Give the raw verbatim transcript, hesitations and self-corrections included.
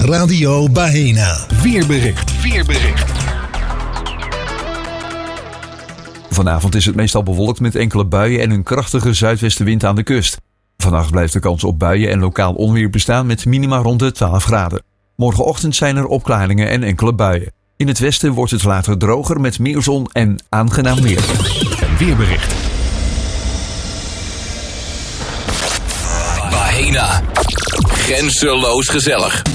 Radio Baena. Weerbericht. Weerbericht. Vanavond is het meestal bewolkt met enkele buien en een krachtige zuidwestenwind aan de kust. Vannacht blijft de kans op buien en lokaal onweer bestaan met minima rond de twaalf graden. Morgenochtend zijn er opklaringen en enkele buien. In het westen wordt het later droger met meer zon en aangenaam weer. Weerbericht. Baena. Grenzeloos gezellig.